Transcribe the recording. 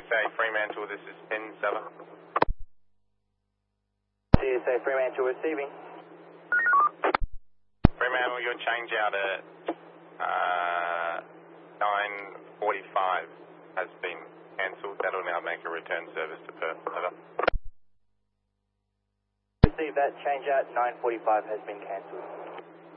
CSA Fremantle, this is N7. CSA Fremantle receiving. Fremantle, your change out at 9:45 has been cancelled. That'll now make a return service to Perth. Over. Receive that, change out 9:45 has been cancelled.